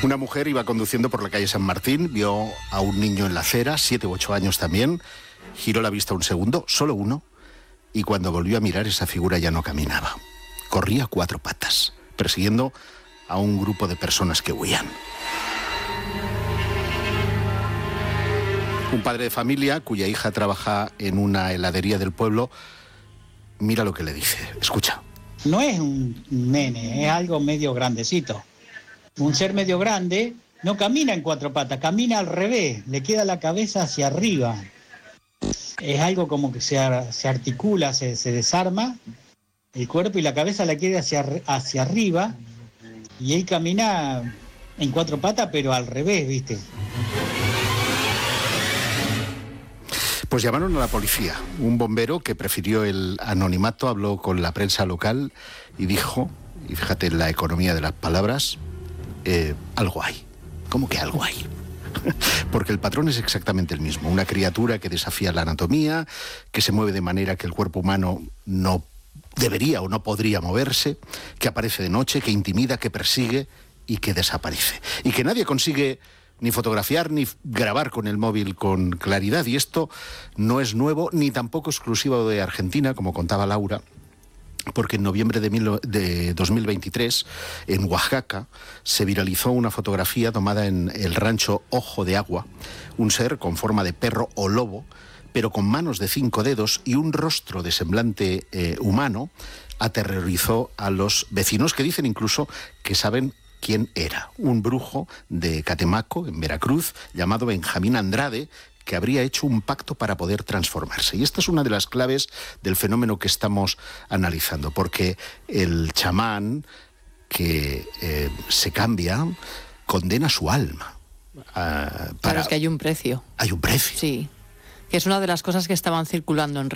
Una mujer iba conduciendo por la calle San Martín, vio a un niño en la acera, 7 u 8 años también, giró la vista un segundo, solo uno, y cuando volvió a mirar esa figura ya no caminaba. Corría a 4 patas, persiguiendo a un grupo de personas que huían. Un padre de familia, cuya hija trabaja en una heladería del pueblo, mira lo que le dice. Escucha. No es un nene, es algo medio grandecito. Un ser medio grande no camina en 4 patas, camina al revés, le queda la cabeza hacia arriba. Es algo como que se articula, se desarma el cuerpo y la cabeza la queda hacia arriba y él camina en 4 patas pero al revés, ¿viste? Pues llamaron a la policía. Un bombero que prefirió el anonimato habló con la prensa local y dijo, y fíjate en la economía de las palabras, algo hay. ¿Cómo que algo hay? Porque el patrón es exactamente el mismo. Una criatura que desafía la anatomía, que se mueve de manera que el cuerpo humano no debería o no podría moverse, que aparece de noche, que intimida, que persigue y que desaparece. Y que nadie consigue ni fotografiar ni grabar con el móvil con claridad. Y esto no es nuevo ni tampoco exclusivo de Argentina, como contaba Laura, porque en noviembre de 2023, en Oaxaca, se viralizó una fotografía tomada en el rancho Ojo de Agua, un ser con forma de perro o lobo, pero con manos de 5 dedos y un rostro de semblante humano, aterrorizó a los vecinos, que dicen incluso que saben quién era. Un brujo de Catemaco, en Veracruz, llamado Benjamín Andrade, que habría hecho un pacto para poder transformarse. Y esta es una de las claves del fenómeno que estamos analizando, porque el chamán que se cambia condena su alma. Claro, es que hay un precio. Hay un precio. Sí, que es una de las cosas que estaban circulando en redes.